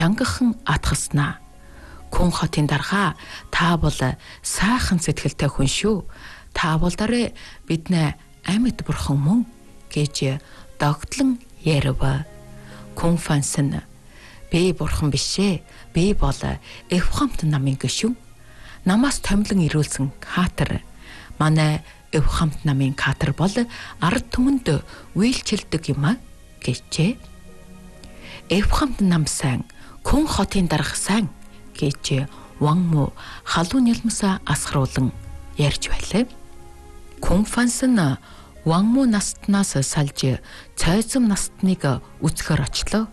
янгахан атгаснаа. Хүн хотын дарга та бол сайхан сэтгэлтэй хүн шүү. Та бол дарэ биднээ амьд бурхан мөн гэж догтлон ярив. Хүн Фансан би бурхан бишээ. Би бол Эвхамт намын гишүүн. Намаас томилон ирүүлсэн Катар. Манай Эвхамт намын Катар бол ард түмэнд үйлчилдэг юм а гэжээ. Эвхамт нам сайн, хүн хотын дарга сайн гэж Ван Му халуун нэлмсаа асгаруулan ярьж байлаа. Хүн Фансан Ван Му настнаас салж цайзам настныг үзэхээр очлоо.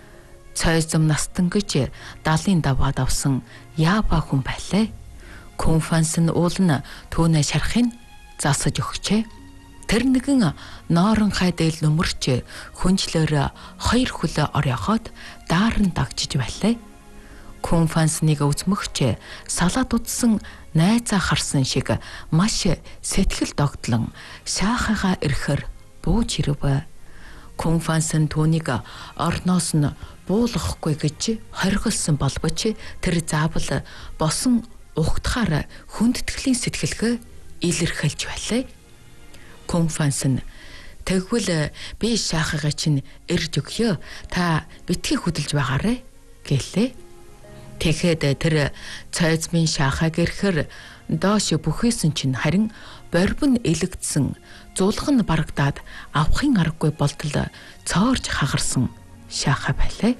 Цайзам настан гэж 70 даваад авсан Ява хүн байлаа. Хүн Фансан уулна түүнээ шарахын засаж өгчээ. Тэр нэгэн ноорон хайдэл нүмерч хүнчлэр 2 хөлөө орёхоод дааран дагчиж байлаа. Хүн Фанснийг үзмөгч салаад удсан найзаа харсан шиг маш сэтгэл догтлон шаахаага ирэхэр бууж ирэв. Хүн Фансан түүнийг орноос нь буулгахгүй гэж хоригдсан болбоч тэр заавал босон ухтахаар хүндэтгэлийн сэтгэлгээ илэрхийлж байлаа. Хүн Фансан тэгвэл би шаахаага чинь ирж өгье. Та битгий хөдөлж байгаарэ гэлээ. Тэгэхэд тэр цайзмын шаахаг ирэхэр доош бүхээсэн чинь харин борбон элэгдсэн зулган барагдаад авахын аргагүй болтол цоорж хагарсан шаахаа байлаа.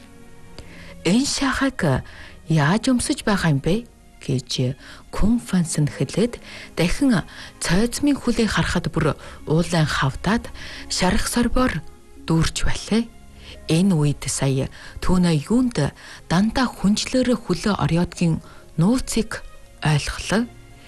Энэ шаахаг яаж өмсөж байгаа юм бэ гэж Хүн Фансан хэлээд дахин цайзмын хүлээ харахад бүр уулан хавдаад шарах сорбоор дүүрч байлаа. Энэ үед сая түүнээ юунд дандаа хүнчлэрэ хөлөө орёодгийн нууцыг ойлголоо.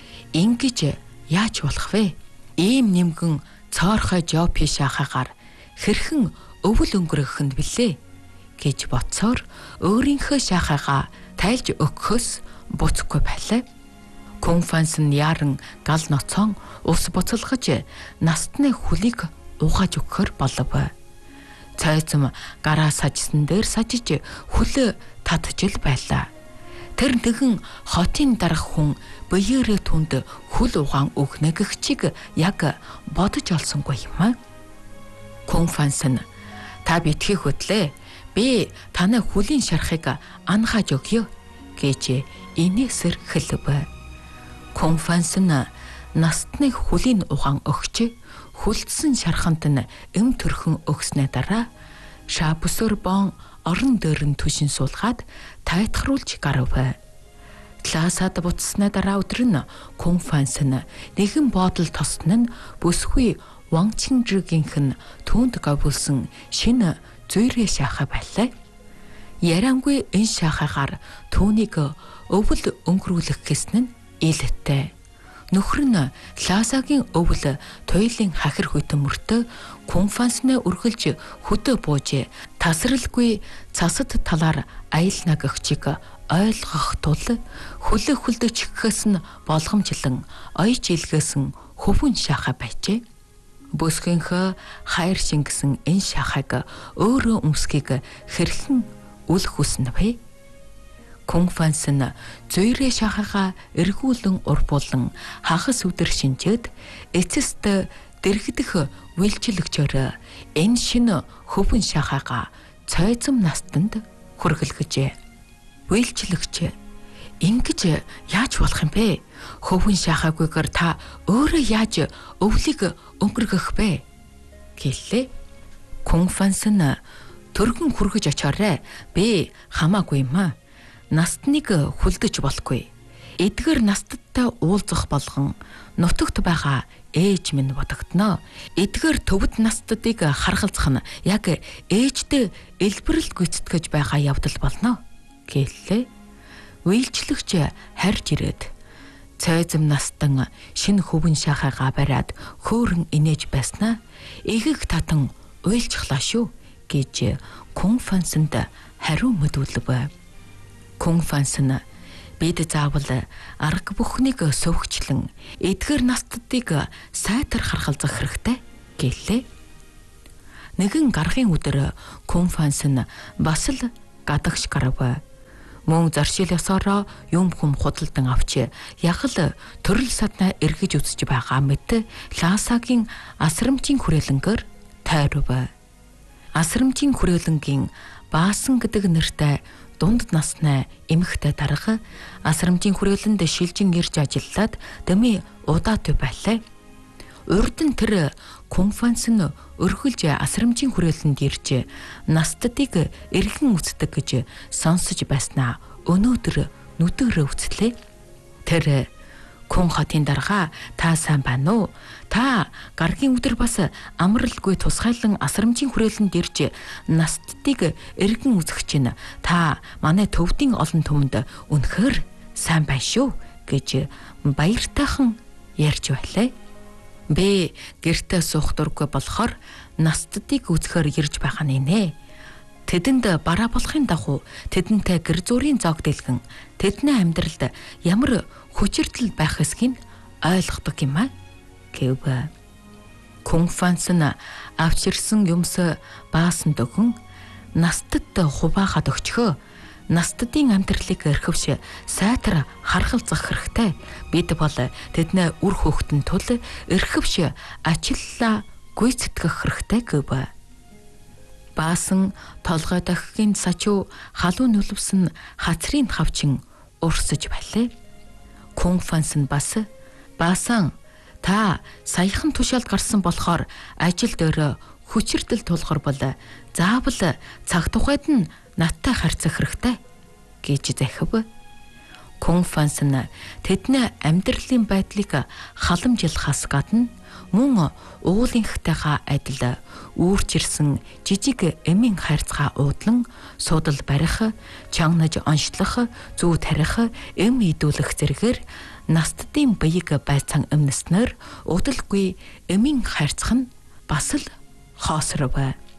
Ингэж яаж болох вэ? Ийм нэмгэн цоорхой жопи шахагаар хэрхэн өвөл өнгөрөх нь билээ гэж бодсоор өөрийнхөө шахаага тайлж өгөхөөс буцахгүй байлаа. Хүн Фансан яран гал ноцон ус буцалгаж настны хөлийг угааж өгөхөр болов. Цайзам гараа сажсан дээр сажиж хөлөө татжил байлаа. Тэр нэгэн хотын дарга хүн биеэрээ түнд хөл угаан өгнө гэх чиг яг бодож олсонгүй юм а. Хүн Фансан та битгий хөтлөө. Би таны хөлийн шарахыг анхааж өгье гэж инээсэр хэлв. Хүн Фансан настны хөлийн угаан өгч хүлдсэн шарханд нь эм төрхөн өгснээ дараа шабүсөр бон орон дээр нь түшин суулгаад тайтгаруулж гарав. Клаасад буцсны дараа өдөр нь Хүн Фансан нэгэн бодол тосн нь бүсгүй Вангчинжигийнх нь түүнд гавуулсан шинэ зүйрээ шахаа байлаа. Ярангүй энэ шахаагаар түүнийг өвөл өнгөрүүлэх гэсэн нь илэттэй. Нөхөр нь Ласагийн өвөл туйлын хахир хүйтэн мөртөө Хүн Фансны үргэлж хөдөө бууж тасралгүй цасад талаар аялна гэх чиг ойлгох тул хөлөө хөлдөчихгээс нь болгомжлон оёж илгээсэн хөвөн шахаа байжээ. Бүсгийнхөө хайр шингэсэн энэ шахааг өөрөө өмсгийг хэрхэн үл хүснэ вэ? Хүн Фансан зүйрээ шахаага эргүүлэн урбуулан хагас өдөр шинжээд эцэст дэрэгдэх үйлчлэгчөөр энэ шинэ хөвөн шахаага цайзам настанд хүргэлгэжээ. Үйлчлэгч ингэж яаж болох юм бэ? Хөвөн шахаагүйгээр та өөрөө яаж өвлийг өнгөргөх бэ? гэлээ. Хүн Фансан төргөн хүргэж очоорой. Би хамаагүй юм аа. Настныг хүлдэж болохгүй. Эдгээр настадтай уулзах болгон нутагт байгаа ээж минь бодогдно. Эдгээр төвд настадыг харгалзах нь яг ээжтэй элбэрэл гүйцэтгэж байгаа явдал болно гэлээ. Үйлчлэгч харж ирээд цайзам настан шинэ хөвөн шахаага бариад хөөрөн инээж байснаа игэг татан уйлчихлаа шүү гэж Хүн Фансанд хариу мэдүүлв. Хүн Фансан бид заавал арга бүхнийг сөвгчлэн эдгээр настдыг сайтар харгалзах хэрэгтэй гэлээ. Нэгэн гарахын өдөр Хүн Фансан бас л гадагш гарав. Мөн зоршил ёсороо юм хүм худалдан авч яг л төрөл саднаа эргэж үзэж байгаа мэт Ласагийн асрамжийн хүрээлэнгээр тойров. Асрамжийн хүрээлэнгийн Баасан гэдэг нэртэй дунд насны эмэгтэй дарга асрамжийн хүрээлэнд шилжин ирж ажиллаад дэмий удаатай байлаа. Урд нь тэр конференц нь өргөлж асрамжийн хүрээлэнд ирж настадыг эргэн үздэг гэж сонсож байснаа өнөөдөр нүдэрээ үзлээ. Тэр Кун хотын дарга та сайн байна уу? Та гаргийн өдөр бас амралгүй тусгайлан асрамжийн хүрээлэнд ирж настадыг эргэн үзэх чинь та манай төвдийн олон түмэнд үнэхээр сайн байна шүү гэж баяртайхан ярьж байлаа. Би гэртээ суух дургүй болохоор настадыг үзэхээр ирж байгаа нэ. Тэдэнд бараа болохын дагуу тэдэнтэй гэр зүрийн зог дэлгэн тэдний амьдралд ямар хүчирдэл байх эсхийг ойлгодог юм аа гэв. Конференц нь авчирсан юмс Баасан дөгөн настад хуваахад өгчхөө. Настадын амьдралыг эрхвш сайтар харгалзах хэрэгтэй. Бид бол тэдний үр хөвгтөн тул эрхвш ачлалаа гүйцэтгэх хэрэгтэй гэв. Баасан толгой дохигийн сачуу халуун нүлвсэн хацрын хавчин урсаж байлаа. Конференц нь Баасан та саяхан тушаалд гарсан болохоор ажил дээр хүчирдэл тулгар бол заавал цаг тухайд нь надтай харьцах хэрэгтэй гэж захив. Конференц нь тэдний амьдралын байдлыг халамжилахаас гадна мөн уулынхтайгаа адил үүрчирсэн жижиг эмийн хайрцгаа уудлан судал барих, чангнаж онцлох, зүү тарих, эм идүүлэх зэрэгээр настадын биеийг байцаан өмнөснөр удалгүй эмийн хайрцах нь бас л хоосров.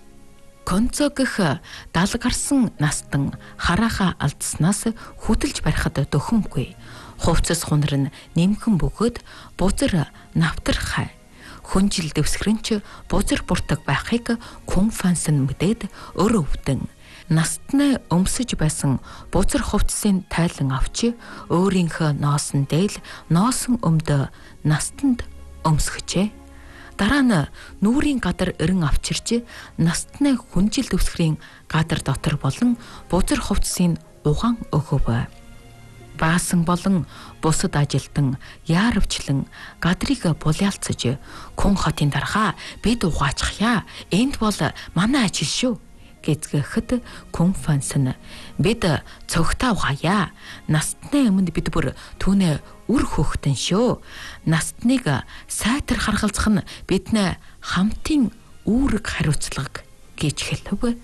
Концо гэх дал гарсан настан харааха алдснаас хөдөлж барихад дөхөмгүй. Хувцас хунар нь нэмхэн бөгөөд бузар навтрахай. Хүнжил дэвсгэрэнч бузар буртаг байхыг конференц нь мэдээд өр өвдөн настны өмсөж байсан бузар хувцсын тайлан авч өөрийнхөө ноосн дээл ноосон өмдө настанд өмсгөжээ. Дараа нь нүрийн гадар эрен авчирч настны хүнжил дэвсгэрийн гадар дотор болон бузар хувцсын угаан өгөв. Баасан болон бусад ажилтан яарвчлан гадрыг булиалцаж Кун хотын дарга бид угаачихъя. Энд бол манай ажил шүү гэзгэхэд конференц нь бид цогтаа угаая. Настны өмнө бид бүр түүнээ үр хөөхтөн шүү. Настныг сайтар харгалзах нь бидний хамтын үүрэг хариуцлага гэж хэлв.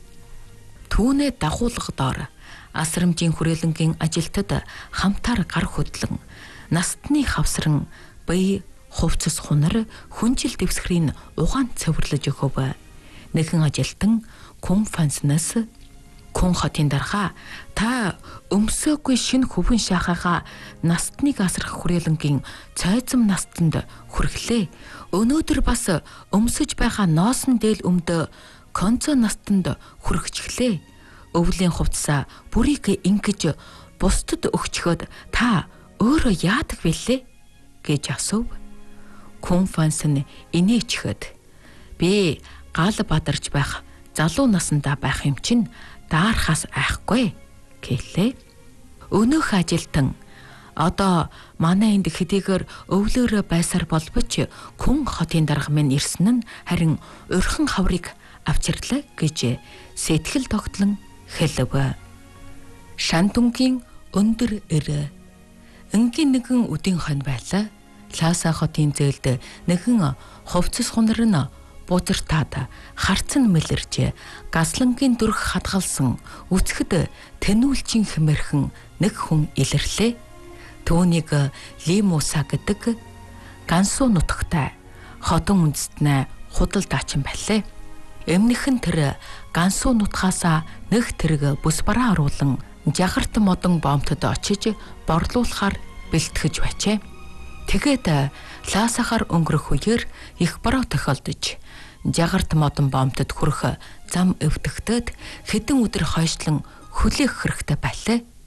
Түүнээ дагуулгадоор асрамжийн хүрээлэнгийн ажилтад хамтаар гар хөдлөн настны хавсран бие хувцас хунар хүнжил дэвсгэрийн угаан цэвэрлэж өгөв. Нэгэн ажилтан конференцнаас Кун хотын дарга та өмсөөгүй шинэ хөвөн шахаага настныг асрах хүрээлэнгийн цайзам настанд хүргэлээ. Өнөөдөр бас өмсөж байгаа ноосн дээл өмдө концо настанд хүргэчихлээ. Өвлийн хувцсаа бүрийг ингэж бусдад өгчхөд та өөрөө яадаг вэлээ гэж асуув. Конференц нь инээчхэд би гал бадарч байх залуу насндаа байх юм чинь даарахаас айхгүй гэлээ. Өнөөх ажилтан одоо манай энд хэдийгээр өвлөөрөө байсаар болбоч Кун хотын дарга минь ирсэн нь харин урхан хаврыг авчирлаа гэж сэтгэл тогтлон хэлв. Шантунгийн өндөр эр энгийн нэгэн үдийн хонь байлаа. Ласа хотын зээлд нэгэн хувцас хунар нь бузартаад харцан мэлэрж гаслангийн дүрх хадгалсан үцхэд тэнүүлчин хэмэрхэн нэг хүн илэрлээ. Түүнийг Лимуса гэдэг гансуу нутагтай хотон үндэстнээ худал дачин байлаа. Эмнэхэн тэр гансуу нутгаасаа нэг тэрэг бүс бараа оруулан жагарт модон бомтод очиж борлуулахаар бэлтгэж байжээ. Тэгээд Ласахаар өнгөрөх үеэр их бороо тохиолдож жагарт модон бомтод хүрэх зам өвдөгтөд хэдэн өдөр хойшлон хүлээх хэрэгтэй байлаа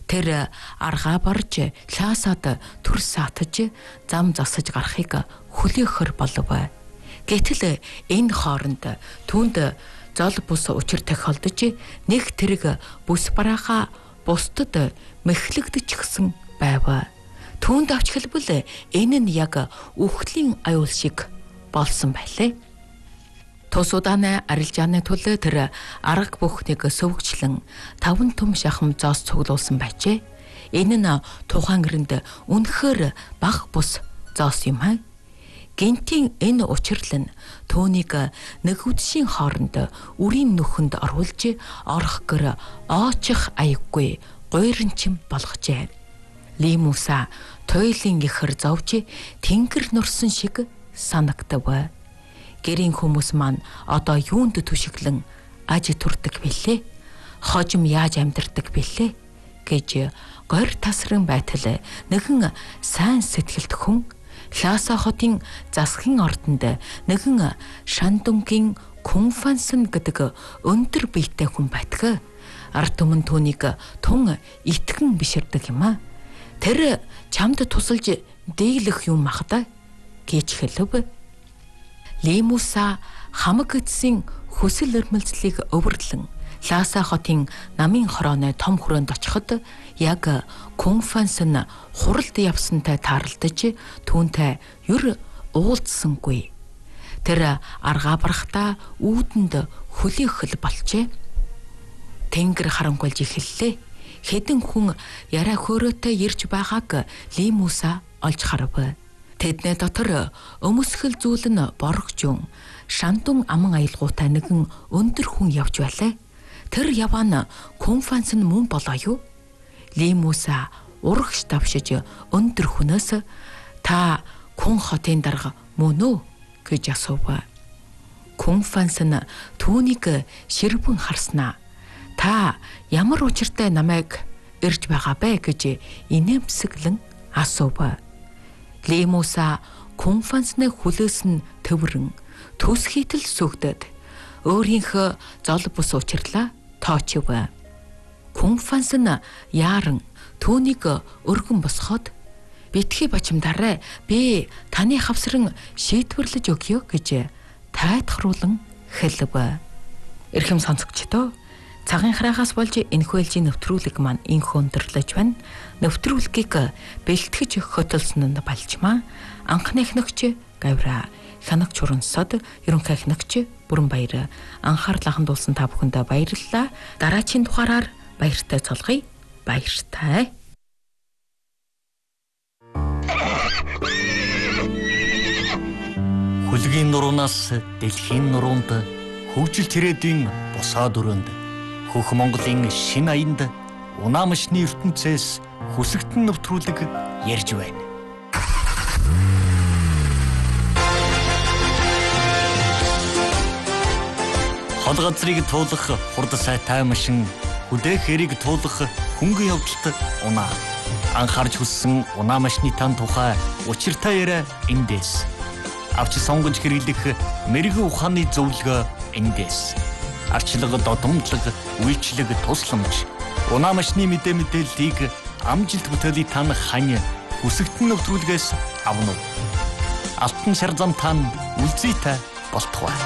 Тэр аргаа барж лаасаад төрс саатаж зам засаж гарахыг хүлэөхөр болов. Гэтэл энэ хооронд түүнд зол бус учир тохиолдож нэг тэрэг бүс барааха бусдад мэхлэгдэж гсэн байв. Түүнд авч хэлбэл энэ нь яг үхлийн аюул шиг болсон байлээ. Тус удааны арилжааны төлөө тэр арга бүхнийг сөвгчлэн 5 том шахам зоос цуглуулсан байжээ. Энэ нь тухайн гэрнд үнэхээр бага бус зоос юм аа. Гинтийн энэ учирлал нь түүнийг нэгүдшийн хооронд үрийн нүхэнд оруулж орох гэр оочих аяггүй гуйрынчим болгожээ. Лимуса туйлын ихэр зовж тэнгэр нурсан шиг санагдав. Гэрийн хүмүүс маань одоо юунд түшиглэн аж турдаг бэлээ? Хожим яаж амьдардаг бэлээ? гэж гор тасран байтал нэгэн сайн сэтгэлт хүн Лааса хотын засгийн ордонд нэгэн Шандунгийн Кунфансан гэдэг өндөр биетэй хүн байдаг. Ард түмэн түүнийг тун итгэн биширдэг юм а. Тэр чамд тусалж дэглэх юм махда гэж хэлв. Лимуса хамаг эцсийн хүсэл эрмэлзлийг өвөрлөн Лааса хотын намын хорооны том хүрээнд очиход яг Кунфансан хуралд явсантай тааралдаж түүнтэй юр уулзсангүй. Тэр аргаа барахтаа үүдэнд хүлээх хөл болжээ. Тэнгэр харангуйлж эхэллээ. Хэдэн хүн яраа хөөрөөтэй ирж байгааг Лимуса олж харав. Тэдний дотор өмсгөл зүйл нь боргожун Шандун аман аялгуутай нэгэн өндөр хүн явж байлаа. Тэр яваан Кунфансан мөн болоо юу? Лимуса урагш давшиж өндөр хүнээс та Кун хотын дарга мөн үү гэж асуув. Кунфансан түүнийг ширвэн харснаа та ямар учиртай намайг ирж байгаа бэ гэж инээмсэглэн асуув. Лимуса Кунфансны хүлээс нь төврөн төс хийтэл сүгдэд өөрийнхөө зол бус учирлаа тоочив. Кунфансан яаран түүнийг өргөн босгоод битгий бачимдаарай, би таны хавсран шийдвэрлэж өгье гэж тайтгаруулан хэлв. Эрхэм сонсогчдоо, цагийн хараагаас болж энэхүү ээлжийн нэвтрүүлэг маань инхүү өндөрлөж байна. Нэвтрүүлгийг бэлтгэж хөтөлсөн нь Балжмаа, анхны эхнэгч Гавра, хянагч Урансод, ерөнхий эхнэгч Бүрэнбаяр. Анхаарал хандуулсан та бүхэндээ баярлалаа. Дараагийн дугаараар баяртай цолгоё. Баяртай. Хөлгийн нуруунаас дэлхийн нуруунд, хөгжил чирээдийн бусаа дүрөнд, хөх Монголын шин аянд унаамшны ертөнцөөс хүсэгтэн нэвтрүүлэг ярьж байна. Хол газрыг туулах хурд сайтай машин, хүдээх хэрийг туулах хөнгөн явдалт унаа. Анхаарч хүссэн унаамшны тан тухай учиртай яриа эндээс. Авч сонгож хэрэглэх мэрэгэн ухааны зөвлөгөө эндээс. Арчлага, додомдлог, үйлчлэг, тусламж, унаамшны мэдээллийг амжилт бүтээлийн тань хань хүсэгтэн нэвтрүүлгээс авна уу? Алтан шар зам тань үлзийтэй болтугай.